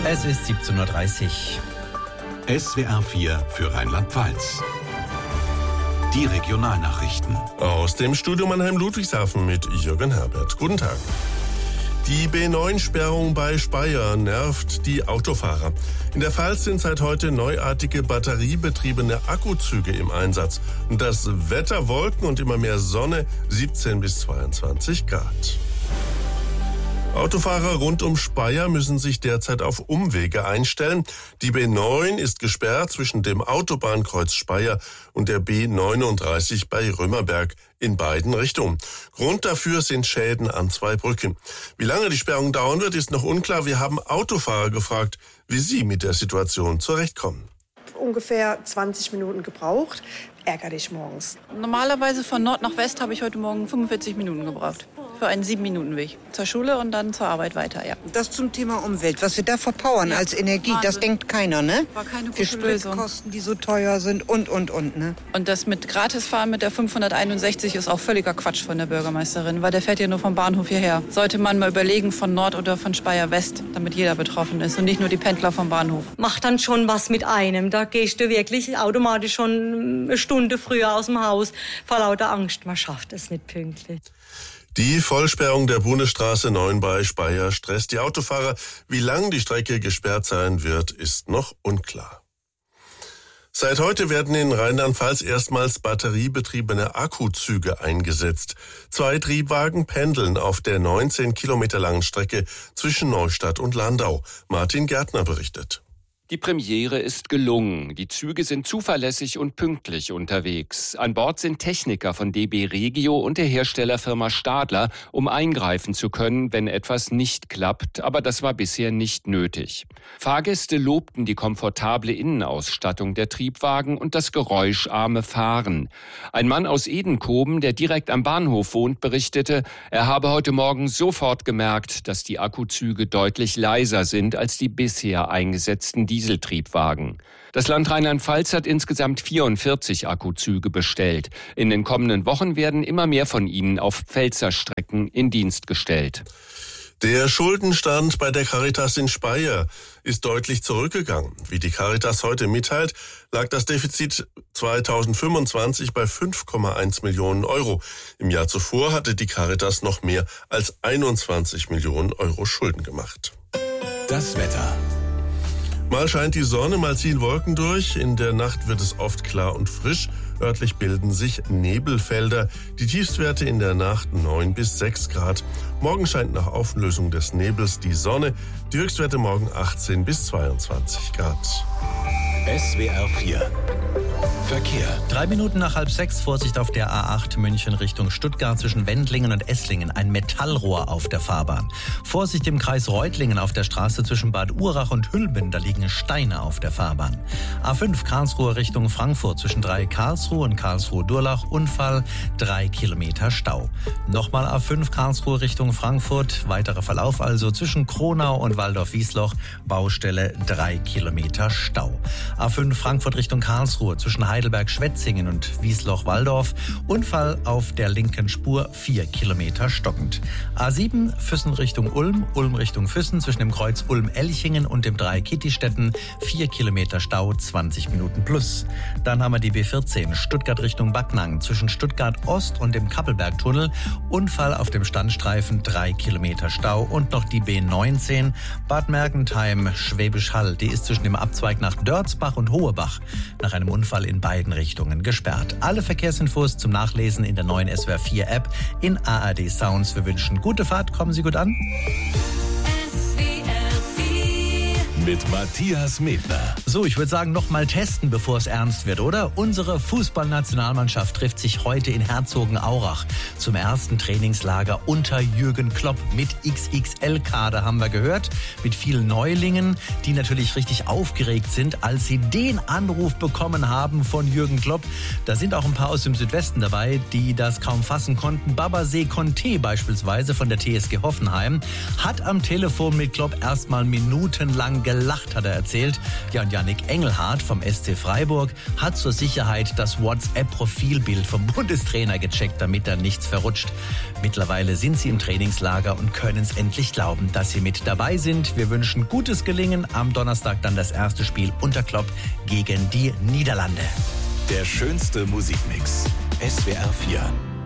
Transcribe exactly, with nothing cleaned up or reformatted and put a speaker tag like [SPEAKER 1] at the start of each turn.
[SPEAKER 1] Es ist siebzehn Uhr dreißig.
[SPEAKER 2] S W R vier für Rheinland-Pfalz. Die Regionalnachrichten.
[SPEAKER 3] Aus dem Studio Mannheim-Ludwigshafen mit Jürgen Herbert. Guten Tag. Die B neun Sperrung bei Speyer nervt die Autofahrer. In der Pfalz sind seit heute neuartige batteriebetriebene Akkuzüge im Einsatz. Und das Wetter Wolken und immer mehr Sonne, siebzehn bis zweiundzwanzig Grad. Autofahrer rund um Speyer müssen sich derzeit auf Umwege einstellen. Die B neun ist gesperrt zwischen dem Autobahnkreuz Speyer und der B neununddreißig bei Römerberg in beiden Richtungen. Grund dafür sind Schäden an zwei Brücken. Wie lange die Sperrung dauern wird, ist noch unklar. Wir haben Autofahrer gefragt, wie sie mit der Situation zurechtkommen.
[SPEAKER 4] Ungefähr zwanzig Minuten gebraucht. Ärgerlich morgens.
[SPEAKER 5] Normalerweise von Nord nach West habe ich heute Morgen fünfundvierzig Minuten gebraucht. Für einen sieben Minuten Weg. Zur Schule und dann zur Arbeit weiter, ja.
[SPEAKER 6] Das zum Thema Umwelt, was wir da verpowern ja. als Energie, Wahnsinn. Das denkt keiner, ne?
[SPEAKER 5] War keine
[SPEAKER 6] gute
[SPEAKER 5] Lösung.
[SPEAKER 6] Für Spritkosten, die so teuer sind und, und, und, ne?
[SPEAKER 5] Und das mit Gratisfahren mit der fünfhunderteinundsechzig ist auch völliger Quatsch von der Bürgermeisterin, weil der fährt ja nur vom Bahnhof hierher. Sollte man mal überlegen von Nord oder von Speyer West, damit jeder betroffen ist und nicht nur die Pendler vom Bahnhof.
[SPEAKER 7] Macht dann schon was mit einem. Da gehst du wirklich automatisch schon eine Stunde früher aus dem Haus vor lauter Angst. Man schafft es nicht pünktlich.
[SPEAKER 3] Die Vollsperrung der Bundesstraße neun bei Speyer stresst die Autofahrer. Wie lang die Strecke gesperrt sein wird, ist noch unklar. Seit heute werden in Rheinland-Pfalz erstmals batteriebetriebene Akkuzüge eingesetzt. Zwei Triebwagen pendeln auf der neunzehn Kilometer langen Strecke zwischen Neustadt und Landau. Martin Gärtner berichtet.
[SPEAKER 8] Die Premiere ist gelungen. Die Züge sind zuverlässig und pünktlich unterwegs. An Bord sind Techniker von D B Regio und der Herstellerfirma Stadler, um eingreifen zu können, wenn etwas nicht klappt. Aber das war bisher nicht nötig. Fahrgäste lobten die komfortable Innenausstattung der Triebwagen und das geräuscharme Fahren. Ein Mann aus Edenkoben, der direkt am Bahnhof wohnt, berichtete, er habe heute Morgen sofort gemerkt, dass die Akkuzüge deutlich leiser sind als die bisher eingesetzten Dieseltriebwagen. Das Land Rheinland-Pfalz hat insgesamt vierundvierzig Akkuzüge bestellt. In den kommenden Wochen werden immer mehr von ihnen auf Pfälzer Strecken in Dienst gestellt.
[SPEAKER 3] Der Schuldenstand bei der Caritas in Speyer ist deutlich zurückgegangen. Wie die Caritas heute mitteilt, lag das Defizit zweitausendfünfundzwanzig bei fünf Komma eins Millionen Euro. Im Jahr zuvor hatte die Caritas noch mehr als einundzwanzig Millionen Euro Schulden gemacht.
[SPEAKER 2] Das Wetter.
[SPEAKER 3] Mal scheint die Sonne, mal ziehen Wolken durch. In der Nacht wird es oft klar und frisch. Örtlich bilden sich Nebelfelder. Die Tiefstwerte in der Nacht neun bis sechs Grad. Morgen scheint nach Auflösung des Nebels die Sonne. Die Höchstwerte morgen achtzehn bis zweiundzwanzig Grad.
[SPEAKER 2] S W R vier. Verkehr.
[SPEAKER 1] Drei Minuten nach halb sechs, Vorsicht auf der A acht München Richtung Stuttgart zwischen Wendlingen und Esslingen. Ein Metallrohr auf der Fahrbahn. Vorsicht im Kreis Reutlingen auf der Straße zwischen Bad Urach und Hülben. Da liegen Steine auf der Fahrbahn. A fünf Karlsruhe Richtung Frankfurt zwischen drei Karlsruhe und Karlsruhe-Durlach. Unfall, drei Kilometer Stau. Nochmal A fünf Karlsruhe Richtung Frankfurt. Weiterer Verlauf also zwischen Kronau und Waldorf-Wiesloch. Baustelle, drei Kilometer Stau. A fünf Frankfurt Richtung Karlsruhe zwischen Heidelberg-Schwetzingen und Wiesloch-Walldorf. Unfall auf der linken Spur, vier Kilometer stockend. A sieben Füssen Richtung Ulm, Ulm Richtung Füssen zwischen dem Kreuz Ulm-Elchingen und dem Drei-Kitty-Städten, vier Kilometer Stau, zwanzig Minuten plus. Dann haben wir die B vierzehn Stuttgart Richtung Backnang zwischen Stuttgart-Ost und dem Kappelbergtunnel. Unfall auf dem Standstreifen, drei Kilometer Stau. Und noch die B neunzehn Bad Mergentheim, Schwäbisch Hall. Die ist zwischen dem Abzweig nach Dörzbach und Hohebach nach einem Unfall in beiden Richtungen gesperrt. Alle Verkehrsinfos zum Nachlesen in der neuen S W R vier App in A R D Sounds. Wir wünschen gute Fahrt, kommen Sie gut an.
[SPEAKER 2] Mit Matthias Medner.
[SPEAKER 1] So, ich würde sagen, noch mal testen, bevor es ernst wird, oder? Unsere Fußballnationalmannschaft trifft sich heute in Herzogenaurach zum ersten Trainingslager unter Jürgen Klopp mit X X L-Kader, haben wir gehört, mit vielen Neulingen, die natürlich richtig aufgeregt sind, als sie den Anruf bekommen haben von Jürgen Klopp. Da sind auch ein paar aus dem Südwesten dabei, die das kaum fassen konnten. Babasé Conté beispielsweise von der T S G Hoffenheim hat am Telefon mit Klopp erstmal minutenlang gelacht, hat er erzählt. Ja, und Yannick Engelhardt vom S C Freiburg hat zur Sicherheit das WhatsApp-Profilbild vom Bundestrainer gecheckt, damit da nichts verrutscht. Mittlerweile sind sie im Trainingslager und können es endlich glauben, dass sie mit dabei sind. Wir wünschen gutes Gelingen. Am Donnerstag dann das erste Spiel unter Klopp gegen die Niederlande.
[SPEAKER 2] Der schönste Musikmix. S W R vier.